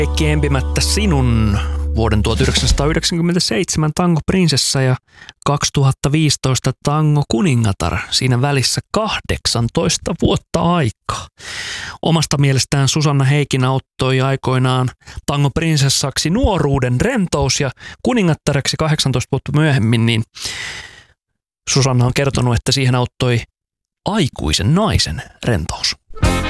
Kaikki empimättä sinun vuoden 1997 Tango Prinsessa ja 2015 Tango Kuningatar. Siinä välissä 18 vuotta aikaa. Omasta mielestään Susanna Heikin auttoi aikoinaan Tango Prinsessaksi nuoruuden rentous ja kuningattareksi 18 vuotta myöhemmin, niin Susanna on kertonut, että siihen auttoi aikuisen naisen rentous.